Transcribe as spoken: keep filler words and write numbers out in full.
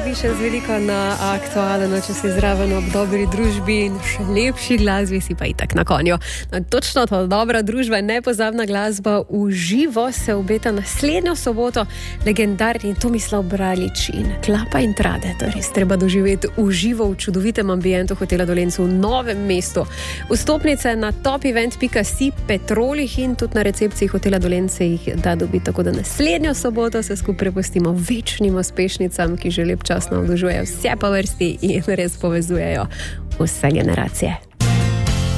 piše z veliko na aktualno, če si zraven ob dobri družbi in še lepši glasbi, si pa itak na konju. No, točno to, dobra družba in nepozabna glasba v živo se obeta naslednjo soboto. Legendarni Tomislav Bralič in Klapa in Trade. To je res treba doživeti v živo v čudovitem ambientu hotela Dolenc v Novem mestu. Vstopnice na topevent pika si, Petrolih in tudi na recepciji hotela Dolenc jih da dobi, tako da naslednjo soboto se skupaj prepustimo večnim uspešnicam, ki že lep čas navdušujejo vse pa vrsti in res povezujejo vse generacije.